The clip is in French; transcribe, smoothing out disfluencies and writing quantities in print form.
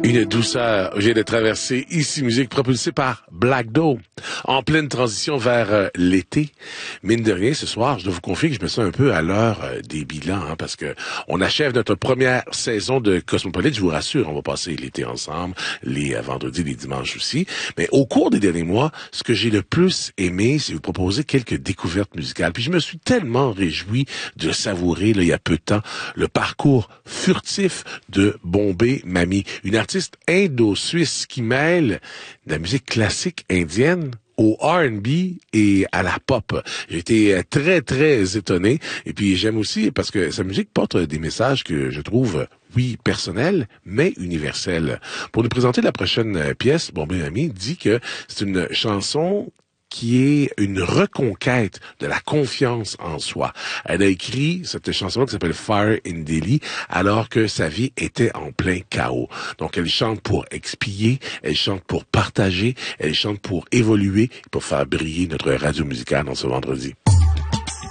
Une douceur vient de traverser Ici Musique propulsée par Black Dome. En pleine transition vers l'été. Mine de rien, ce soir, je dois vous confier que je me sens un peu à l'heure des bilans, parce que on achève notre première saison de Cosmopolite. Je vous rassure, on va passer l'été ensemble, les vendredis, les dimanches aussi. Mais au cours des derniers mois, ce que j'ai le plus aimé, c'est vous proposer quelques découvertes musicales. Puis je me suis tellement réjoui de savourer, là, il y a peu de temps, le parcours furtif de Bombay Mami, une artiste indo-suisse qui mêle de la musique classique indienne au R&B et à la pop. J'ai été très, très étonné. Et puis, j'aime aussi parce que sa musique porte des messages que je trouve, oui, personnels, mais universels. Pour nous présenter la prochaine pièce, Bombay Mami dit que c'est une chanson qui est une reconquête de la confiance en soi. Elle a écrit cette chanson qui s'appelle Fire in Delhi alors que sa vie était en plein chaos. Donc elle chante pour expier, elle chante pour partager, elle chante pour évoluer, pour faire briller notre radio musicale dans ce vendredi.